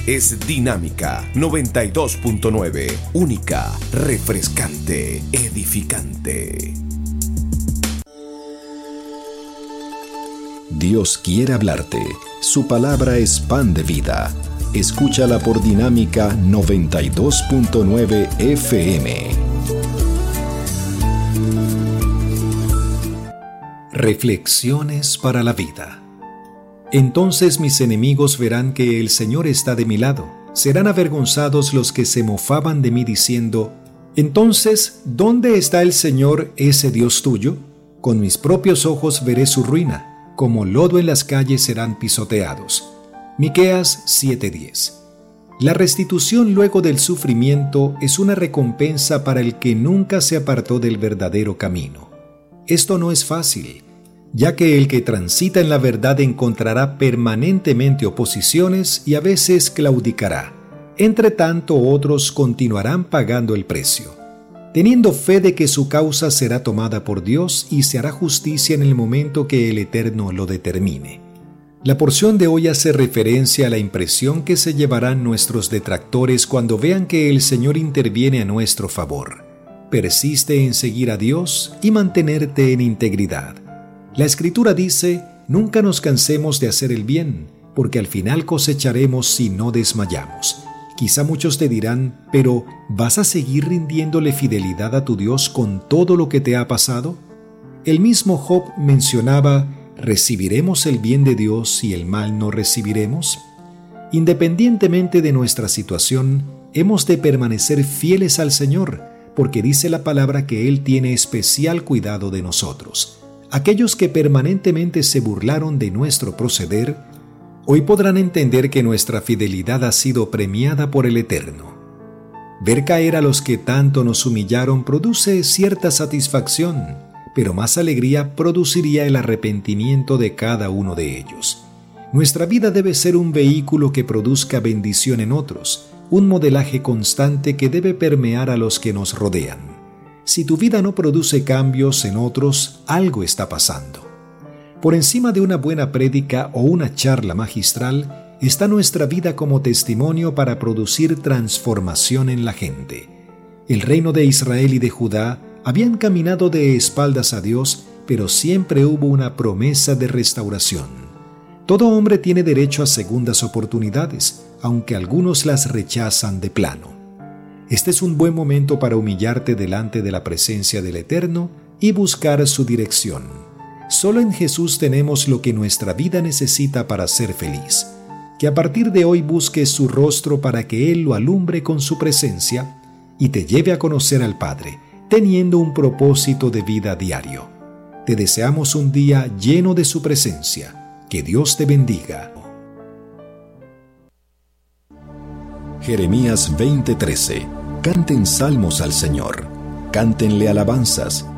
es Dinámica 92.9. Única, refrescante, edificante. Dios quiere hablarte. Su palabra es pan de vida. Escúchala por Dinámica 92.9 FM. Reflexiones para la vida. Entonces mis enemigos verán que el Señor está de mi lado. Serán avergonzados los que se mofaban de mí diciendo: entonces, ¿dónde está el Señor, ese Dios tuyo? Con mis propios ojos veré su ruina. Como lodo en las calles serán pisoteados. Miqueas 7:10. La restitución luego del sufrimiento es una recompensa para el que nunca se apartó del verdadero camino. Esto no es fácil, ya que el que transita en la verdad encontrará permanentemente oposiciones y a veces claudicará. Entre tanto, otros continuarán pagando el precio, teniendo fe de que su causa será tomada por Dios y se hará justicia en el momento que el Eterno lo determine. La porción de hoy hace referencia a la impresión que se llevarán nuestros detractores cuando vean que el Señor interviene a nuestro favor. Persiste en seguir a Dios y mantenerte en integridad. La Escritura dice: nunca nos cansemos de hacer el bien, porque al final cosecharemos si no desmayamos. Quizá muchos te dirán: pero ¿vas a seguir rindiéndole fidelidad a tu Dios con todo lo que te ha pasado? El mismo Job mencionaba: ¿recibiremos el bien de Dios y el mal no recibiremos? Independientemente de nuestra situación, hemos de permanecer fieles al Señor, porque dice la palabra que Él tiene especial cuidado de nosotros. Aquellos que permanentemente se burlaron de nuestro proceder, hoy podrán entender que nuestra fidelidad ha sido premiada por el Eterno. Ver caer a los que tanto nos humillaron produce cierta satisfacción, pero más alegría produciría el arrepentimiento de cada uno de ellos. Nuestra vida debe ser un vehículo que produzca bendición en otros, un modelaje constante que debe permear a los que nos rodean. Si tu vida no produce cambios en otros, algo está pasando. Por encima de una buena prédica o una charla magistral, está nuestra vida como testimonio para producir transformación en la gente. El reino de Israel y de Judá habían caminado de espaldas a Dios, pero siempre hubo una promesa de restauración. Todo hombre tiene derecho a segundas oportunidades, aunque algunos las rechazan de plano. Este es un buen momento para humillarte delante de la presencia del Eterno y buscar su dirección. Solo en Jesús tenemos lo que nuestra vida necesita para ser feliz. Que a partir de hoy busques su rostro para que Él lo alumbre con su presencia y te lleve a conocer al Padre, teniendo un propósito de vida diario. Te deseamos un día lleno de su presencia. Que Dios te bendiga. Jeremías 20:13. Canten salmos al Señor, cántenle alabanzas,